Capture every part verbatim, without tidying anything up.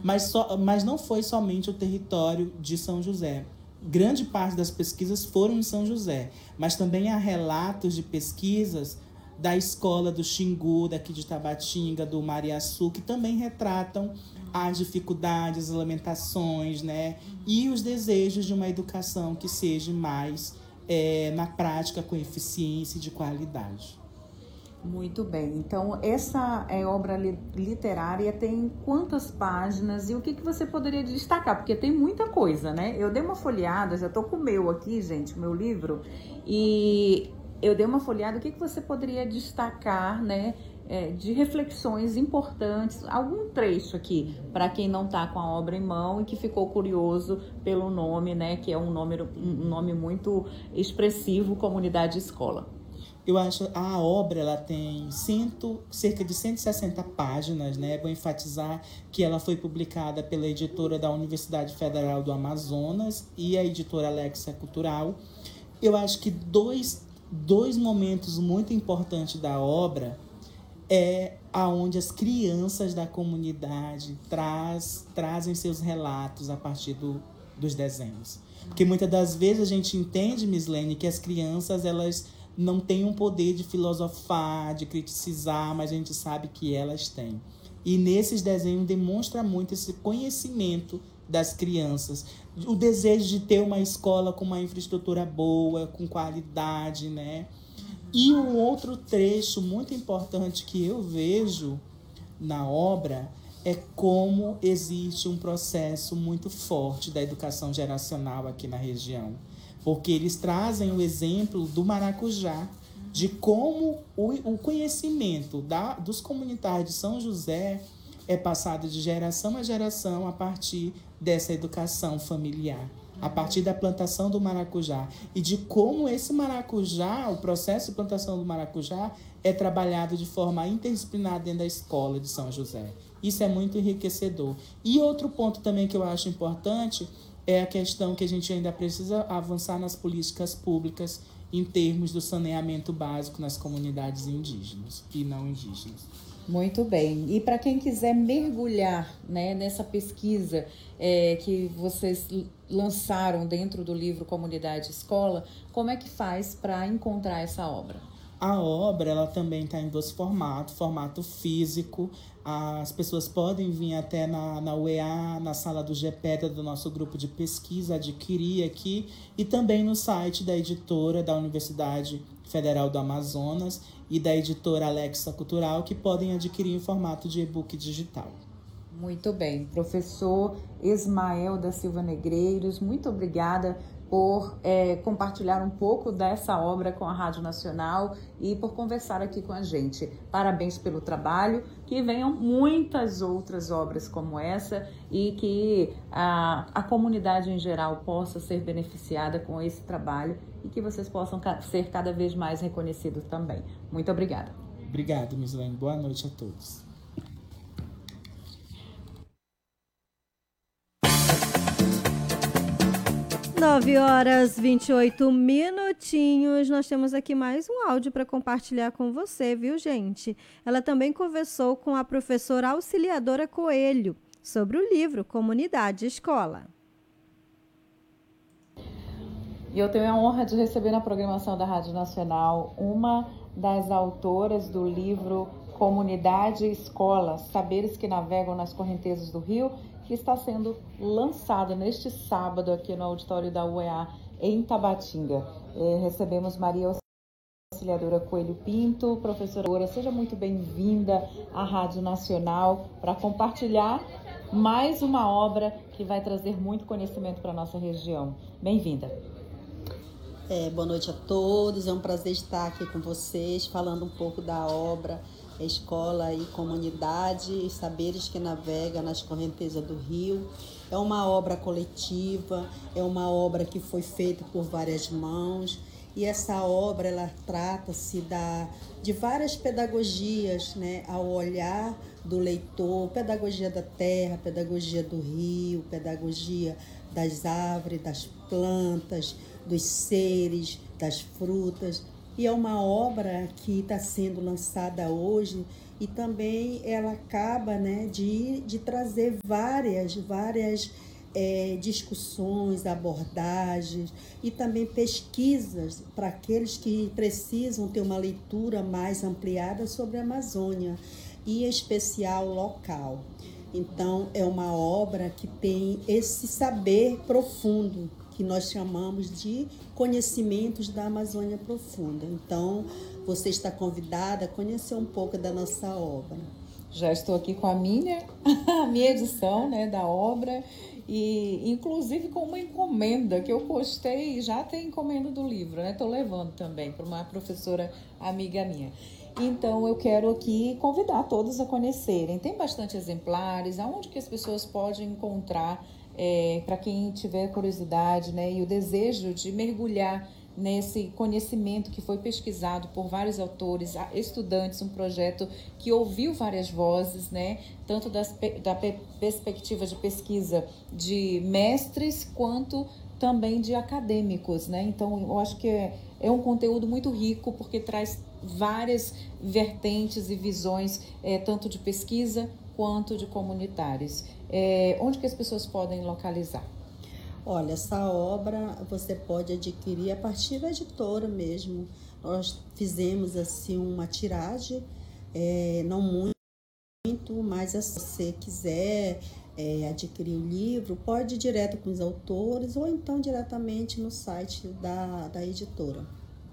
Mas, só, mas não foi somente o território de São José. Grande parte das pesquisas foram em São José, mas também há relatos de pesquisas da escola do Xingu, daqui de Tabatinga, do Mariaçu, que também retratam as dificuldades, as lamentações, né? E os desejos de uma educação que seja mais, é, na prática, com eficiência e de qualidade. Muito bem. Então, essa é, obra li- literária tem quantas páginas e o que, que você poderia destacar? Porque tem muita coisa, né? Eu dei uma folheada, já estou com o meu aqui, gente, o meu livro, e eu dei uma folheada. O que, que você poderia destacar, né, é, de reflexões importantes? Algum trecho aqui, para quem não está com a obra em mão e que ficou curioso pelo nome, né, que é um nome, um nome muito expressivo, Comunidade Escola. Eu acho a obra ela tem cento, cerca de cento e sessenta páginas, né? Vou enfatizar que ela foi publicada pela editora da Universidade Federal do Amazonas e a editora Alexa Cultural. Eu acho que dois, dois momentos muito importantes da obra é aonde as crianças da comunidade traz, trazem seus relatos a partir do, dos desenhos. Porque muitas das vezes a gente entende, Mislene, que as crianças elas não têm um poder de filosofar, de criticizar, mas a gente sabe que elas têm. E nesses desenhos demonstra muito esse conhecimento das crianças, o desejo de ter uma escola com uma infraestrutura boa, com qualidade, né? E um outro trecho muito importante que eu vejo na obra é como existe um processo muito forte da educação geracional aqui na região. Porque eles trazem o exemplo do maracujá, de como o, o conhecimento da, dos comunitários de São José é passado de geração a geração a partir dessa educação familiar, a partir da plantação do maracujá e de como esse maracujá, o processo de plantação do maracujá é trabalhado de forma interdisciplinar dentro da escola de São José. Isso é muito enriquecedor. E outro ponto também que eu acho importante é a questão que a gente ainda precisa avançar nas políticas públicas em termos do saneamento básico nas comunidades indígenas e não indígenas. Muito bem. E para quem quiser mergulhar, né, nessa pesquisa é, que vocês lançaram dentro do livro Comunidade Escola, como é que faz para encontrar essa obra? A obra ela também está em dois formatos, formato físico. As pessoas podem vir até na, na U E A, na sala do GEPEDA, do nosso grupo de pesquisa, adquirir aqui, e também no site da editora da Universidade Federal do Amazonas e da editora Alexa Cultural, que podem adquirir em formato de e-book digital. Muito bem. Professor Ismael da Silva Negreiros, muito obrigada por é, compartilhar um pouco dessa obra com a Rádio Nacional e por conversar aqui com a gente. Parabéns pelo trabalho, que venham muitas outras obras como essa e que a, a comunidade em geral possa ser beneficiada com esse trabalho e que vocês possam ser cada vez mais reconhecidos também. Muito obrigada. Obrigado, Mislene. Boa noite a todos. nove horas e vinte e oito minutinhos. Nós temos aqui mais um áudio para compartilhar com você, viu, gente? Ela também conversou com a professora Auxiliadora Coelho sobre o livro Comunidade Escola. E eu tenho a honra de receber na programação da Rádio Nacional uma das autoras do livro Comunidade Escola, Saberes que Navegam nas Correntezas do Rio, que está sendo lançado neste sábado aqui no auditório da U E A em Tabatinga. É, recebemos Maria Auxiliadora Coelho Pinto, professora. Seja muito bem-vinda à Rádio Nacional para compartilhar mais uma obra que vai trazer muito conhecimento para a nossa região. Bem-vinda. É, boa noite a todos, é um prazer estar aqui com vocês, falando um pouco da obra Escola e Comunidade, Saberes que Navegam nas Correntezas do Rio. É uma obra coletiva, é uma obra que foi feita por várias mãos, e essa obra ela trata-se da, de várias pedagogias, né, ao olhar do leitor, pedagogia da terra, pedagogia do rio, pedagogia das árvores, das plantas, dos seres, das frutas. E é uma obra que está sendo lançada hoje E também ela acaba, né, de, de trazer várias, várias é, discussões, abordagens e também pesquisas para aqueles que precisam ter uma leitura mais ampliada sobre a Amazônia e em especial local. Então, é uma obra que tem esse saber profundo, que nós chamamos de conhecimentos da Amazônia Profunda. Então, você está convidada a conhecer um pouco da nossa obra. Já estou aqui com a minha, a minha edição, né, da obra, e inclusive com uma encomenda que eu postei, já tem encomenda do livro, né? Estou levando também para uma professora amiga minha. Então, eu quero aqui convidar todos a conhecerem. Tem bastante exemplares, aonde que as pessoas podem encontrar, é, para quem tiver curiosidade, né, e o desejo de mergulhar nesse conhecimento que foi pesquisado por vários autores, estudantes, um projeto que ouviu várias vozes, né, tanto das, da perspectiva de pesquisa de mestres, quanto também de acadêmicos, né? Então, eu acho que é, é um conteúdo muito rico, porque traz várias vertentes e visões, é, tanto de pesquisa quanto de comunitários. É, onde que as pessoas podem localizar? Olha, essa obra você pode adquirir a partir da editora mesmo. Nós fizemos assim uma tiragem, é, não muito, mas se você quiser é, adquirir o livro, pode ir direto com os autores ou então diretamente no site da, da editora.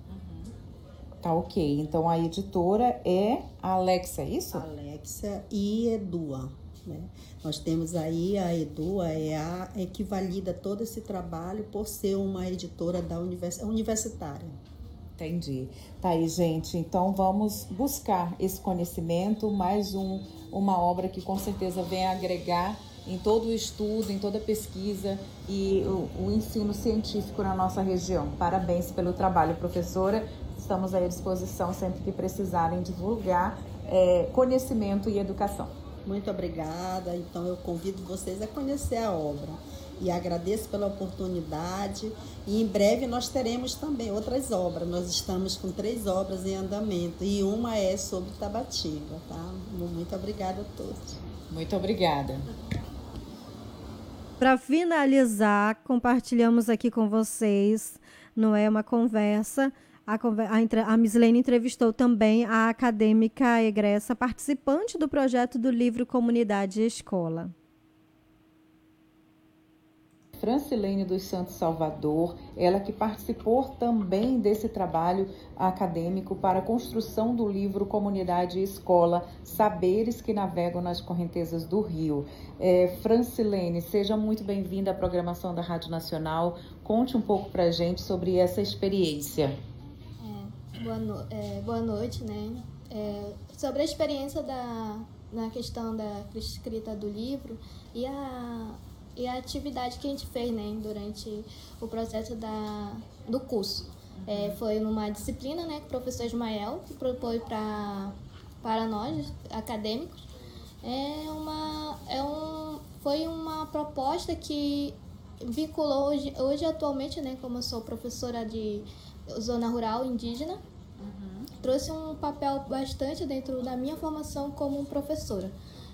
Tá, ok. Então, a editora é a Alexa, é isso? Alexa e Edua. Né? Nós temos aí a Edua, é a equivalida a todo esse trabalho por ser uma editora da univers, universitária. Entendi. Tá aí, gente. Então, vamos buscar esse conhecimento, mais um, uma obra que com certeza vem agregar em todo o estudo, em toda a pesquisa e o, o ensino científico na nossa região. Parabéns pelo trabalho, professora. Estamos à disposição sempre que precisarem divulgar é, conhecimento e educação. Muito obrigada. Então, eu convido vocês a conhecer a obra e agradeço pela oportunidade. E em breve nós teremos também outras obras. Nós estamos com três obras em andamento e uma é sobre Tabatinga, tá? Muito obrigada a todos. Muito obrigada. Para finalizar, compartilhamos aqui com vocês, não é uma conversa. A, a, a Mislene entrevistou também a acadêmica egressa participante do projeto do livro Comunidade e Escola. Francilene dos Santos Salvador, ela que participou também desse trabalho acadêmico para a construção do livro Comunidade e Escola, Saberes que Navegam nas Correntezas do Rio. É, Francilene, seja muito bem-vinda à programação da Rádio Nacional. Conte um pouco para a gente sobre essa experiência. Boa, no, é, boa noite, né? É, sobre a experiência da, na questão da escrita do livro e a, e a atividade que a gente fez, né, durante o processo da, do curso. É, foi numa disciplina, né, que o professor Ismael que propôs pra, para nós, acadêmicos. É uma, é um, foi uma proposta que vinculou hoje, hoje atualmente, né, como eu sou professora de zona rural indígena, uhum. trouxe um papel bastante dentro da minha formação como professora.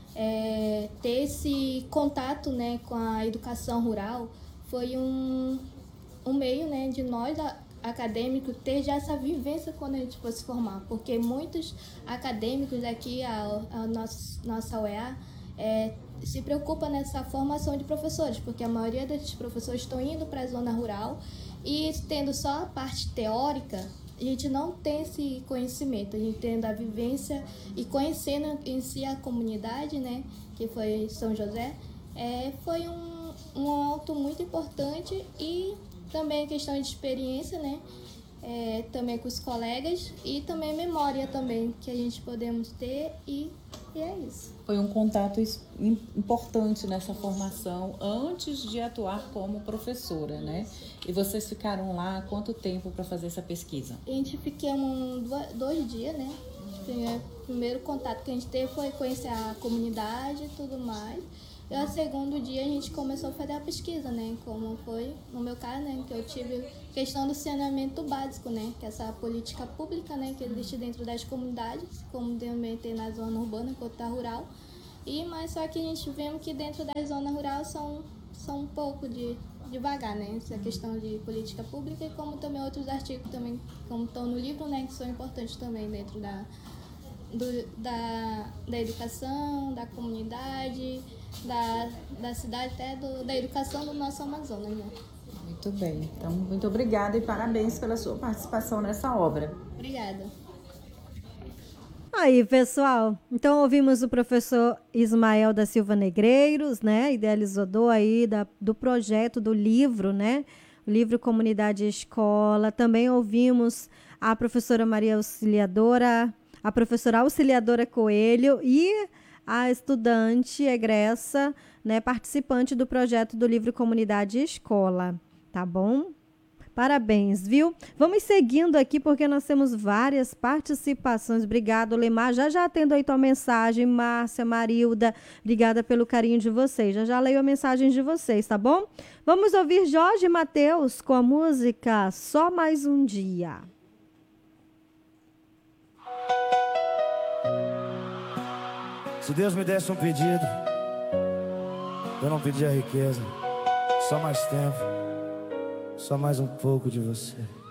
É, ter esse contato, né, com a educação rural foi um, um meio, né, de nós acadêmicos ter já essa vivência quando a gente for se formar, porque muitos acadêmicos aqui, a, a nossa, nossa U E A, é, se preocupa nessa formação de professores, porque a maioria desses professores estão indo para a zona rural e tendo só a parte teórica, a gente não tem esse conhecimento, a gente tendo a vivência e conhecendo em si a comunidade, né, que foi São José, é, foi um, um ato muito importante e também a questão de experiência, né, é, também com os colegas e também memória também que a gente podemos ter e, e é isso. Foi um contato importante nessa formação antes de atuar como professora, né? E vocês ficaram lá quanto tempo para fazer essa pesquisa? A gente ficamos dois dias, né? O primeiro contato que a gente teve foi conhecer a comunidade e tudo mais. E ao segundo dia a gente começou a fazer a pesquisa, né? Como foi no meu caso, né? Que eu tive questão do saneamento básico, né? Que é essa política pública, né? Que existe dentro das comunidades, como também tem na zona urbana quanto na rural. E, mas só que a gente vemos que dentro da zona rural são, são um pouco de devagar, né? Essa questão de política pública e como também outros artigos também, como estão no livro, né? Que são importantes também dentro da, do, da, da educação, da comunidade, da, da cidade, até do, da educação do nosso Amazonas, né? Muito bem. Então, muito obrigada e parabéns pela sua participação nessa obra. Obrigada. Aí, pessoal, então ouvimos o professor Ismael da Silva Negreiros, né, idealizador aí da, do projeto do livro, né, o livro Comunidade e Escola. Também ouvimos a professora Maria Auxiliadora, a professora Auxiliadora Coelho e a estudante egressa, né, participante do projeto do livro Comunidade e Escola, tá bom? Parabéns, viu? Vamos seguindo aqui porque nós temos várias participações. Obrigado, Lemar. Já já atendo aí tua mensagem, Márcia, Marilda. Obrigada pelo carinho de vocês. Já já leio a mensagem de vocês, tá bom? Vamos ouvir Jorge Mateus com a música Só Mais Um Dia. Se Deus me desse um pedido, eu não pedia riqueza, só mais tempo. Só mais um pouco de você.